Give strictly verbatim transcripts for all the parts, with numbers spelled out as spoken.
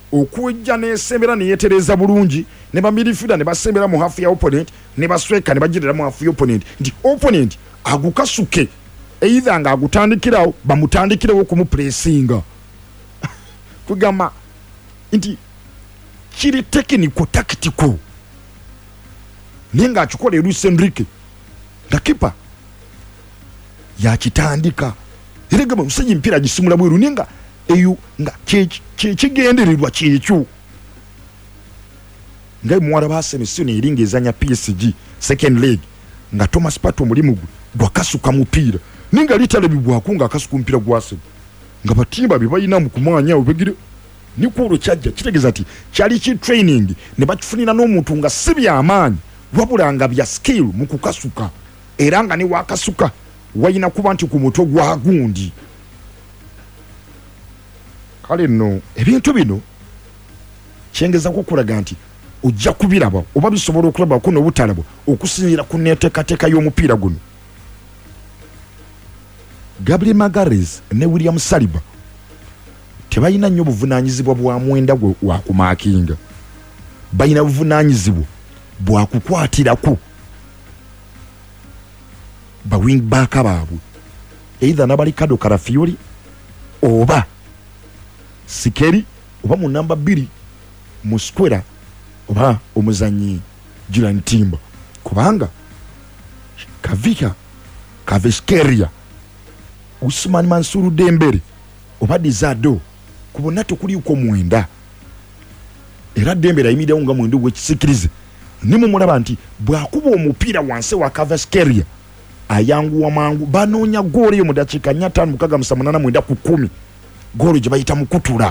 okujja n'esembera ne yetereza bulungi ne ba midfielder ne basembera mu half ya opponent ne basweka ne bagirira mu half ya opponent nti opponent agukasuke either nga agutandikirawo bamutandikirewo kumupressinga kugamba nti kiri technical tactical nenga akikola Luis Enrique nga kipa yakitandika erega musajja mpira gisimula bweru nenga eyo nga kigendererwa kyekyo nga mwara base misio iringa ezanya P S G second leg nga Thomas Partey mulimu gwakasuka mupira ninga litale bibwako nga akasuka mpira gwase nga batimba bibayina mu kumwanya obegire nikuro kyajja kitegeza ati kyali ki training ne bakifunira n'omuntu nga sibya amaanyi wabulanga bya skill mu kukasuka era nga ne wakasuka wayina kuba nti ku mutwe gwa gundi kale no ebintu bino kyengeza kukulaga nti ojja kubiraba oba bisobola okulaba kuno butalabo okusinzira ku neteekateeka y'omupiira guno. Gabriel Magalhaes ne William Saliba tebalina nnyo buvunaanyizibwa bwa mwenda gwe wa kumaakinga, balina buvunaanyizibwa bwa kukwatirako ba wing back baabwe either nabali Kado Karafiori oba Sikeri oba mu namba bbiri mu square oba omuzanyi Julian Timber kubanga Kavika Kaveskeria Usman Mansuru Dembele oba Dizado kubona tokuli uko mwenda era Dembele ayimira nga mwendo gwekisikirize nimu mulaba nti bwakuba omupiira wanse wa Kaveskeria ayangu wa mangu banoonya goli yo mu dakika nyatano mukaga musamunana mwenda ku kumi goli gye bayita mukutula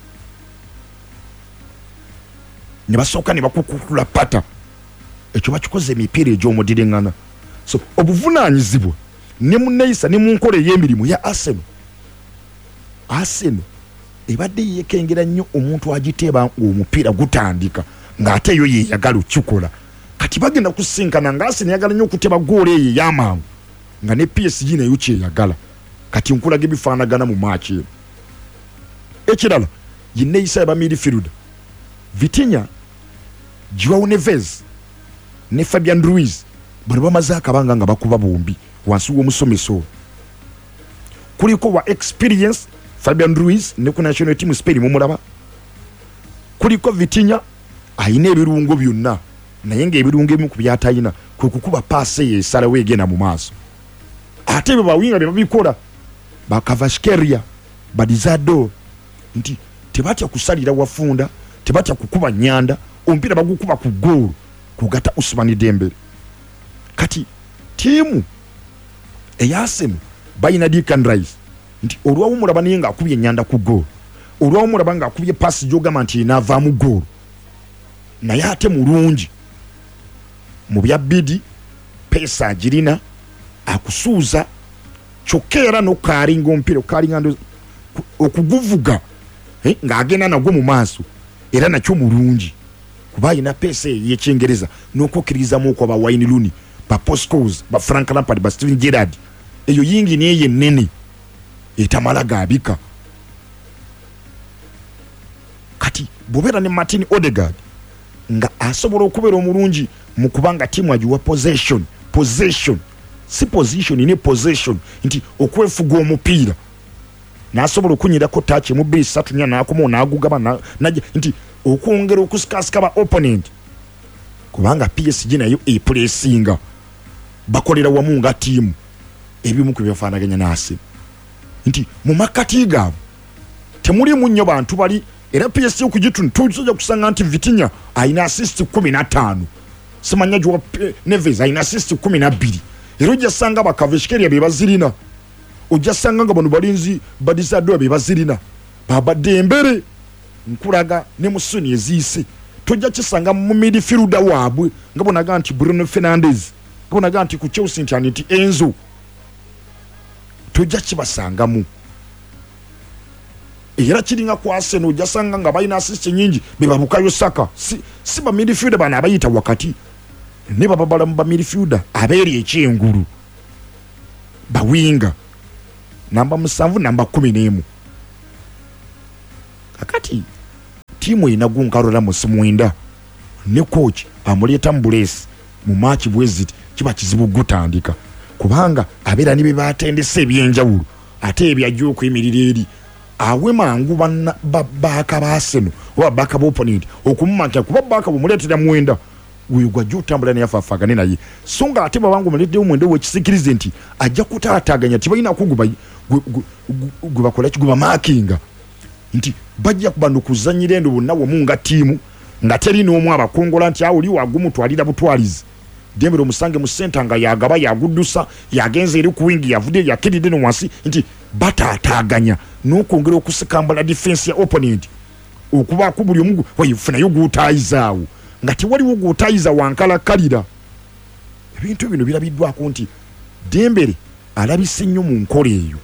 ne basooka ne bakukutula pata ekyo bakikoze emipiira egy'omudirengana. So obuvunaanyizibwa ne muneisa ne munkole y'emirimu ya Arsenal Arsenal ebadde yekengera nnyo omuntu agiteeba omupiira gutandika ng'ate yo yeyagala okikola kati bagenda kusinkana nga Arsenal yagala nnyo okuteba goli eyo ey'amangu nga ne P S G nayo kyeyagala kati nkulaga ebifaanagana mu match eyo. Ekirala yineisa eba midfielder Vitinha, Joao Neves ne Fabian Ruiz bano bamaze akabanga nga bakuba bombi wansi w'omusomeso. Kuliko wa experience Fabian Ruiz ne ku national team Spain mu mulaba, kuliko Vitinha ayina ebirungo byonna naye nga ebirungo ebimu ku byatayina kwe kukuba passe ye esala weegenda mu maaso. Ate be bawinga be babikola ba Kavaskeria ba Dizado nti tebatya kusalira wafunda tebatya kukuba nyanda ompira bagukuba ku goal kugata Usman Dembele. Kati timu eyasemu bayina Declan Rice nti olwawo mulaba ninga akubye nyanda ku goal olwawo mulaba nga akubye pass jogama nti inava mu goal naye ate mulungi mu bya bidi pesa agirina akusuuza kyokera no karinga ompira karinga ndo okuguvuga eh, nga agenda nagwo mu maaso era nakyo mulungi kuba ina pesa y'Ekyengereza n'okukiriza mu kwa ba Wayne Rooney ba Postcos ba Frank Lampard ba Steven Gerrard eyo yingi niye yenene etamala gabika. Kati bobera ne Martin Odegaard nga asobola okubera omulungi mu kubanga timu agiwa possession possession si position ne possession nti okwefuga omupiira nasobola okunyira ko touch mu base satunya nakomo nagugaba na nti okwongera okusikasika ba opponent kubanga P S G nayo e pressinga bakolera wamu nga timu ebimu ku byafaanaganya nasi nti mu makati gaabo temuli munnyo bantu bali era P S G okugitun tujja kusanga nti Vitinha aina assist kumi na ttaano simanya jwa Neves aina assist kumi na bbiri era ojja sanga ba Kaveskeria be bazirina ojja sanga nga bano balinzi Badizado be bazirina baba Dembele nkulaga ne Musoni ezise tojja kisanga mu midfielder waabwe nga bonaga nti Bruno Fernandes bonaga nti ku Chelsea nti anti Enzo tojja kibasanga mu era kiringa kwa Arsenal ojja sanga nga balina assist nyingi be babukayo Saka si, si ba midfielder bana abayita wakati ne baba bala mu ba midfielder aberi ekyenguru ba winga namba musanvu namba kumi n'emu kakati timu inagunkarola musimwenda ne coach amuleta mbulesi mu match bweziti kiba kizibu gutandika kubanga abera nibe batendese ebyenjawulo ate ebyajjo okuyimirira eri awe mangu banna babaka baseno oba baka opponent okumumaka kuba baka bumuletera mwenda wigwa jutambula ne yafafagane naye songa ate babangu mulete omwenda wekisikirize nti ajja kutaataganya tibayina kuguba gubakola kiguba makinga nti bajja kubando kuzanyira endo bonna wo munga timu nga teri n'omu abakongola nti awuli wagumu twalira butwalizi Dembele omusange mu center nga yagaba yaguddusa yagenze eri ku wingi yavude yakidide no wansi nti bataataganya n'okwongera okusikambala defense ya opponent okuba kubuli omugu wayifuna yo gutayizaawo nga tiwaliwo gutayiza wankala kalira ebintu bino birabiddwako nti Dembele alabise nnyo mu nkola eyo.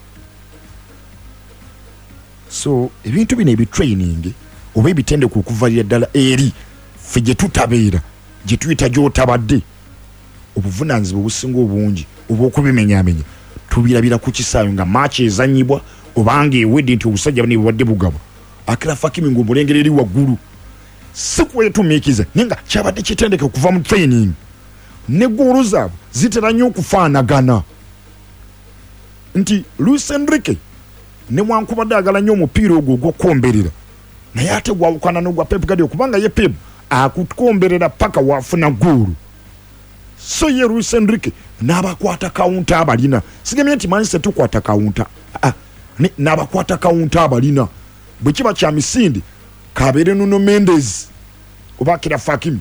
So ebintu bino ebi training oba ebitende ku kuvalira ddala eri ffe gye tutabeera gye tuyita gy'otabadde obuvunanyizibwa obusinga obungi obw'okubimenyaamenya tubirabira ku kisaayo nga match ezanyibwa obanga ewedde nti obusajja bane bwadde bugaba akira Fakimi ng'omulengera eri waggulu si kwetumiikiza naye nga kyabadde kitendeke okuva mu training ne goolo zaabwe zitera nnyo okufaanagana nti Luis Enrique ne wankubadde agala nnyo omupiira ogwo ogw'okwomberera naye ate gwawukana n'ogwa Pep Guardiola kubanga ye Pep akukomberera paka wafuna goolo. So ye Luis Enrique n'abakwata kawunta abalina sigemye nti manise tukwata kawunta ah, n'abakwata kawunta abalina bwe kiba kya misindi kabeere Nuno Mendes oba Akira Fakimi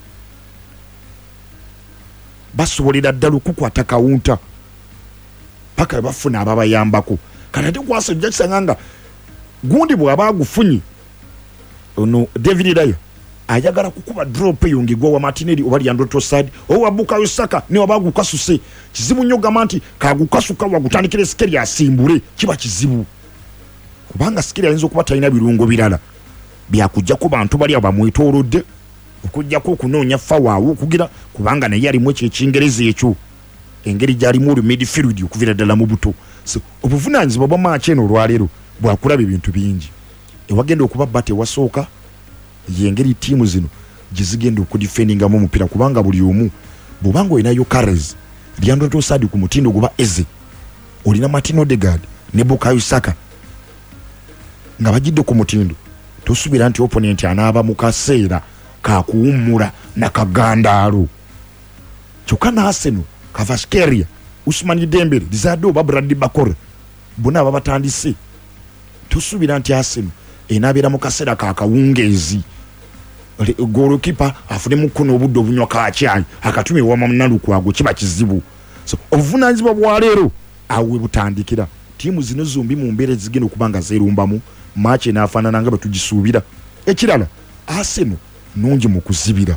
basobolera ddala okukwata kawunta paka bafuna ababayambako kanate kwasa jakisanga gundi bw'aba agufunye ono David Raya ayagala kukuba drop yongegwa wa Martinelli oba Leandro Trossard owa Bukayo Saka ne wabagu kasuse kizibu nnyo gamanti kagukasuka wagutandikire Skeri asimbule kiba kizibu kubanga Skeri ayinza okuba talina birungo birala byakujja ku bantu bali abamwetoolodde okujja ko kunoonya fawaawo okugira kubanga naye alimu ekyo ekingereza ekyo engeri gy'alimu olu midfield okuvira ddala mu buto. So obuvunaanyizibwa bwa match eno olwaleero bwakulaba ebintu bingi ewagenda okuba bate wasooka yengeri timu zino gizigenda okudifendinga mu mupira kubanga buli omu bobanga olinayo Carles Leandro Trossard ku mutindo guba Eze olina Martin Odegaard ne Bukayo Saka nga bagidde ku mutindo tosubira nti opponent anaaba mu kaseera ka kuwummula na kagandaalo kyokka na Arsenal Kvaratskhelia Ousmane Dembele Lizardo oba Bradley Bakora bonna ababatandise tosubira nti Arsenal enabeera mu kaseera ka kawungeezi goalkeeper afune mukono obudde obunywa kacyayi akatume wama munaluku ago kiba kizibu. So obuvunaanyizibwa bwa leero awe butandikira tiimu zino zombi mu mbeera zigenda okubanga zeerumbamu match enaafaanana nga bwe tugisuubira. Ekirala Arsenal nungi mu kuzibira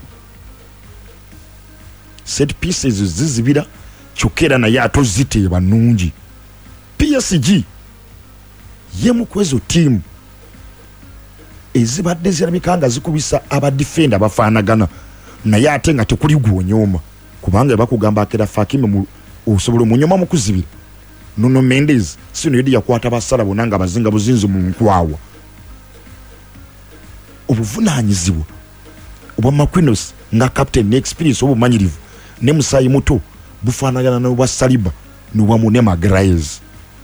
set pieces zizibira kyokera naye atoziteeba nungi. P S G yemu kwezo tiimu ezibadde zirabika nga zikubisa abadifenda bafaanagana naye ate nga tekuli gwonyoma kubanga bakugamba Akira Fakimi mu osobola omunyoma mu kuzibira Nuno Mendes sino yedi yakwata basala bonna nga bazinga buzinzi mu nkwawa. Obuvunaanyizibwa obwa Marquinhos nga captain ne experience obumanyirivu ne Musayi muto bufaanagana n'obwa Saliba n'obwa Mune Magalhaes.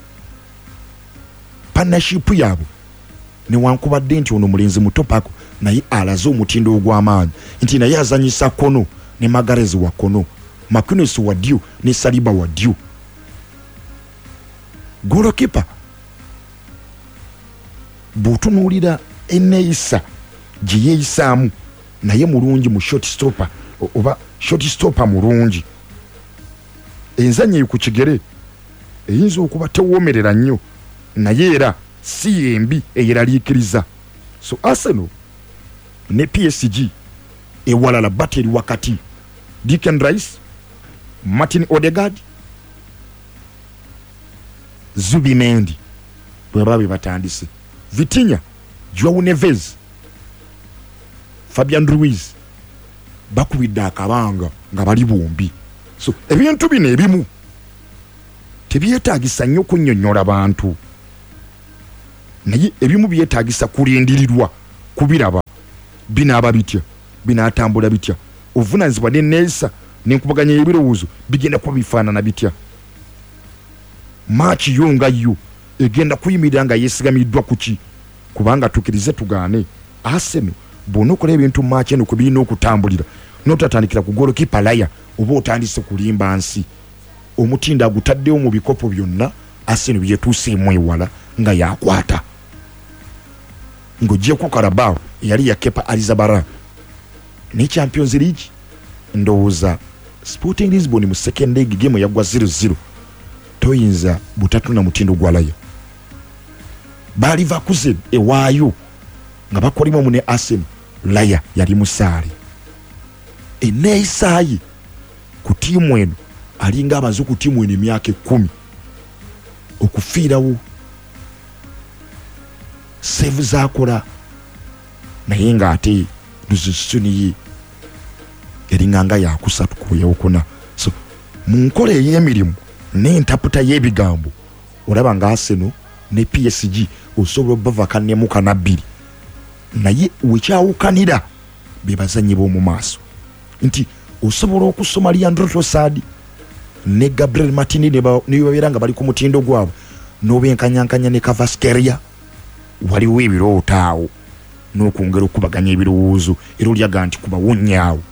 Partnership yabo ne wankubadde nti ono mulenzi muto pako naye alaze omutindo ogw'amaanyi nti naye azanyisa kono ne Magalhaes wa kono Marquinhos wa ddyo ne Saliba wa ddyo. Goalkeeper bw'otunuulira enneeyisa gye yeeyisaamu naye mulungi mu short stopper oba short stopper mulungi enzannya eyo ku kigere eyinza okuba tewoomerera nnyo naye era si yembi eyeraliikiriza. So Arsenal ne P S G ewalala bateri wakati Declan Rice, Martin Odegaard, Zubimendi bwe babe batandise Vitinha, Joao Neves, Fabian Ruiz bakubidde akabanga nga bali bombi. So ebintu bino ebimu tebyetaagisa nnyo kunnyonnyola bantu naye ebimu byetaagisa kulindirirwa kubiraba binaaba bitya binaatambula bitya obuvunaanyizibwa ne neeyisa n'enkubaganya y'ebirowoozo bigenda kuba bifaanana bitya maaki yo nga yo egenda kuyimirira nga yeesigamiddwa ku ki kubanga tukirize tugaane Arsenal bw'ona okola ebintu maaki eno kwe birina okutambulira n'otatandikira ku goalkeeper Raya oba otandise kulimba nsi omutindo agutaddewo mu bikopo byonna Arsenal byetuuseemu ewala nga yakwata ng'oggyeko Carabao eyali ya Kepa Arrizabalaga ne Champions League ndowooza Sporting Lisbon mu second leg game yagwa zero zero toyinza butatu na mutindo gwa Raya bali vakuze ewaayo nga bakolima mu ne Arsenal Raya yali musaale eneeyisaayi ku tiimu eno alinga amaze ku tiimu eno emyaka ekkumi okufiirawo save zaakola naye ng'ate duzisuni ye eringanga yakusatu ku yawukuna so mu nkola ey'emirimu n'entaputa y'ebigambo olaba nga Arsenal ne P S G osobola obavakannemu kana bbiri naye wekyawukanira be bazannyi b'omu maaso nti osobola okusoma Leandro Trossard ne Gabriel Martinelli ne babeera nga bali ku mutindo gwabwe n'obenkanyankanya ne Kvaratskhelia waliwo ebirowooto awo n'okwongera okubaganya ebirowoozo era olyaga nti kubawonyaawo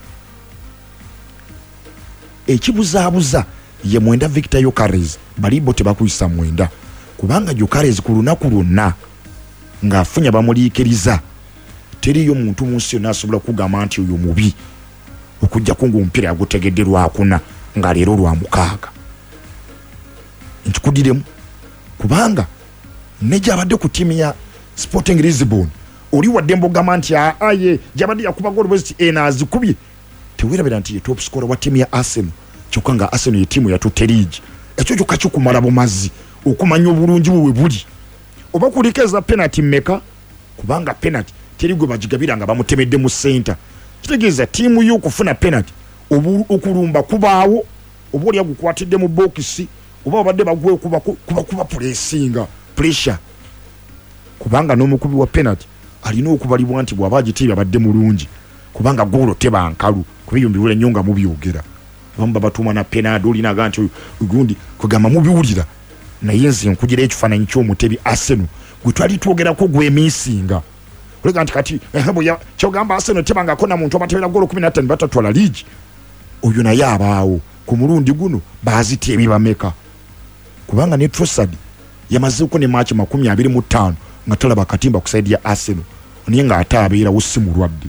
ekibuzaabuza ye mwenda Victor Gyökeres bali bo tebakuyisa mwenda kubanga Gyökeres ku lunaku lwonna ng'afunya bamuliikiriza teriyo muntu mu nsi yonna asobola kugamba nti oyo mubi okujjako ng'omupiira yagutegedde lwakuna nga leero lwa mukaaga nkikudiremu kubanga ne gyabadde ku ttiimu ya Sporting Lisbon oli wadde mbogamba nti aye gyabadde yakuba goal bwezi ena azikubye teweerabira nti ye top scorer wa ttiimu ya Arsenal kyokka nga Arsenal ye ttiimu yatutte liigi ekyo kyokka kikumala bumazi okumanya obulungi bwe buli oba kulikeza penalty mmeka kubanga penalty teri gwe bagigabira nga bamutemedde mu center kitegeeza ttiimu yo okufuna penalty okulumba kubaawo oba oli agukwatidde mu bokisi oba babadde bagwe kuba kuba kuba pressinga pressure kubanga n'omukubi wa penalty alina okubalibwa nti bw'aba agitiibya badde mulungi kubanga goolo teba nkalu kubiyumbiwula ennyo nga mubyogera abamu babatuuma na penalty olina aga nti gundi kugamba mubiwulira naye nze nkugira ekifaananyi ky'omutebi Arsenal gwe twali twogerako gw'emiisinga olega nti kati kyogamba Arsenal tebangako na muntu abatebera goolo kumi na ttaano batatwala liigi oyo naye abaawo ku mulundi guno baaziti ebibameka kubanga ne Trossard yamazeeko ne maaki makumi abiri mu ttaano nga talaba katimba ku saidi ya Arsenal naye ng'ate abeerawo si mulwadde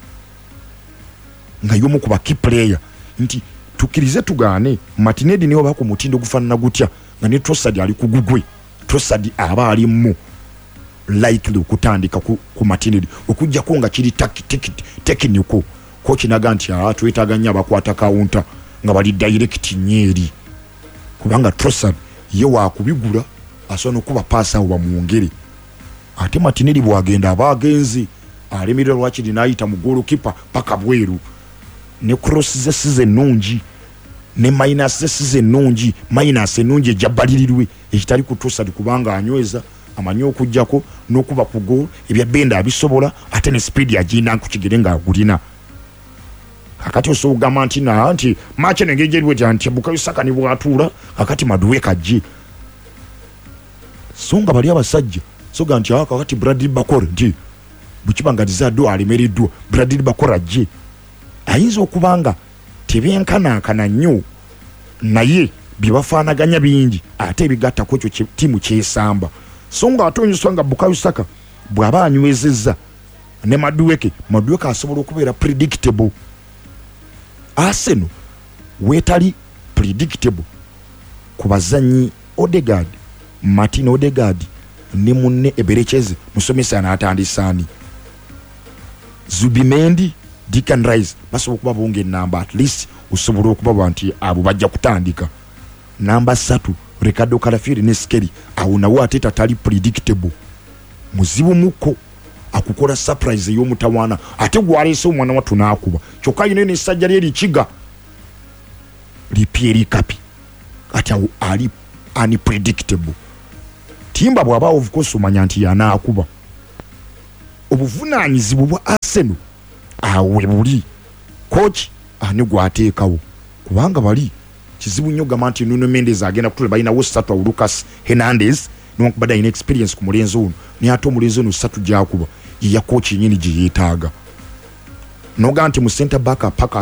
nga y'omu ku ba key player nti tukirize tugaane Martinelli niwe bako mutindo gufaanana gutya nga ne Trossard ali ku gugwe Trossard aba alimu likely okutandika ku, ku Martinelli okujjako nga kiri technical coach naga nti atwetaaga nnyo abakwata counter nga bali direct nyeeri kubanga Trossard ye waakubigula asobola okuba paasa awo bamwongere ate Martinelli bwagenda abagenzi alemerera lwakiri n'ayita mu goalkeeper paka bweru ne cross ze size ennungi ne minus ze size ennungi minus ennungi ejabalirirwe ekitali ku Trossard kubanga anyweza amanyi okujjako n'okuba ku goal ebya benda abisobola ate ne speed agina nkukigere nga agulina kakati osogamba nti na nti match nengejerwe janti Bukayo Saka ni bwatuula kakati Maduwe kajje songa bali abasajja soga nti kakati Bradley Bakora nti bukibangaliza do alimereddwa Bradley Bakora ajje ayinza okubanga tebyenkana kana nnyo naye bibafaanaganya bingi ate ebigatta ku ekyo tiimu kyesamba songa atonyeswa nga Bukayo Saka bw'aba anywezezza ne Maduweke Maduweke asobola okubeera predictable Arsenal wetali predictable ku bazanyi Odegaard Martin Odegaard ne munne Eberekeze musomesa n'atandisaani Zubimendi Declan Rice basobola okuba bonge namba at least osobola okuba nti abo bajja kutandika namba three Ricardo Calafiori ne Skelly awo nawo ate tatali predictable muzibu muko akukola surprise y'omutawana ate gwaleese omwana wattu n'akuba kyokka yino ne sajja lyeri kiga lipieri kapi ati awo ali unpredictable timba bw'aba of course omanya nti yanaakuba obuvunaanyizibwa bwa Arsenal awe buli coach ani gwateekawo kubanga bali kizibu nnyo gamba nti Nuno Mendes agenda kutula balina wo ssatu wa Lucas Hernandez newankubadde alina experience ku mulenzi ono naye ate omulenzi ono ssatu gyakuba ye ya coach nyini gye yeetaaga noga nti mu center back paka